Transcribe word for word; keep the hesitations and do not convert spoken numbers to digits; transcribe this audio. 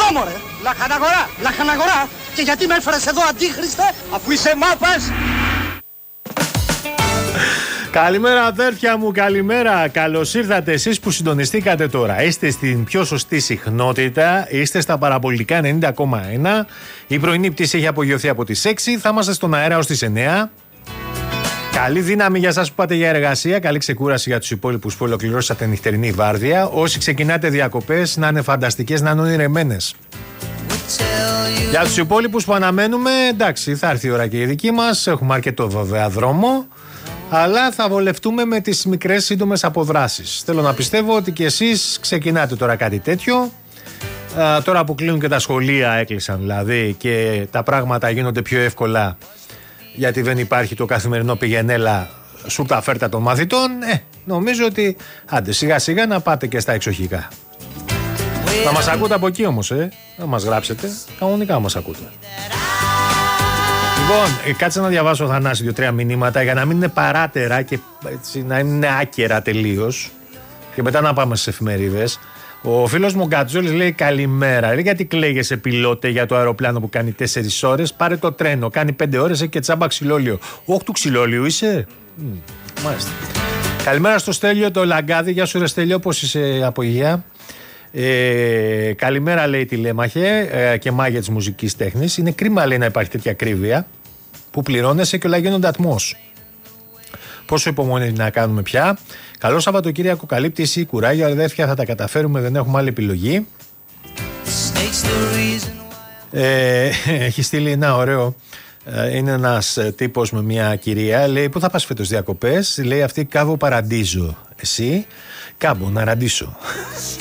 μωρέ. Λαχαναγορά, λαχαναγορά. Και γιατί με έφερες εδώ, αντίχριστε, αφού είσαι μάπας? Καλημέρα αδέρφια μου, καλημέρα. Καλώς ήρθατε εσείς που συντονιστήκατε τώρα. Είστε στην πιο σωστή συχνότητα, είστε στα παραπολιτικά ενενήντα κόμμα ένα. Η πρωινή πτήση έχει απογειωθεί από τις έξι, θα είμαστε στον αέρα ως τις εννιά. Καλή δύναμη για εσάς που πάτε για εργασία, καλή ξεκούραση για τους υπόλοιπους που ολοκληρώσατε νυχτερινή βάρδια. Όσοι ξεκινάτε διακοπές, να είναι φανταστικές, να είναι ονειρεμένες. Για τους υπόλοιπους που αναμένουμε, εντάξει, θα έρθει η ώρα και η δική μας, έχουμε αρκετό βέβαια δρόμο. Αλλά θα βολευτούμε με τις μικρές σύντομες αποδράσεις. Θέλω να πιστεύω ότι και εσείς ξεκινάτε τώρα κάτι τέτοιο. Α, τώρα που κλείνουν και τα σχολεία, έκλεισαν δηλαδή, και τα πράγματα γίνονται πιο εύκολα γιατί δεν υπάρχει το καθημερινό πηγενέλα σούπτα φέρτα των μαθητών. Ε, νομίζω ότι άντε σιγά σιγά να πάτε και στα εξοχικά. Θα μας ακούτε από εκεί όμως, ε. Να μας γράψετε, κανονικά μας ακούτε. Λοιπόν, κάτσε να διαβάσω, Θανάση, δύο-τρία μηνύματα για να μην είναι παράτερα και έτσι, να είναι άκερα τελείως. Και μετά να πάμε στις εφημερίδες. Ο φίλος μου Γκατζόλης λέει καλημέρα. Λέει, γιατί κλαίγεσαι πιλότε για το αεροπλάνο που κάνει τέσσερις ώρες? Πάρε το τρένο, κάνει πέντε ώρες, έχει και τσάμπα ξυλόλιο. Όχι του ξυλόλιου είσαι? Mm, μάλιστα. Καλημέρα στο Στέλιο το Λαγκάδι. Γεια σου ρε Στέλιο, πώς είσαι από υγεία? Ε, καλημέρα λέει τηλέμαχε ε, και μάγια της μουσικής τέχνης. Είναι κρίμα λέει να υπάρχει τέτοια ακρίβεια που πληρώνεσαι και όλα γίνονται ατμός. Πόσο υπομονή να κάνουμε πια. Καλό Σαββατοκύριακο, καλή πτήση, κουράγιο αδέρφια, θα τα καταφέρουμε, δεν έχουμε άλλη επιλογή. ε, Έχει στείλει ένα ωραίο. Είναι ένας τύπος με μια κυρία. Λέει, πού θα πας φέτος διακοπές? Λέει αυτή, Κάβο Παραντίζο. Εσύ? Κάμπο να ραντίσω.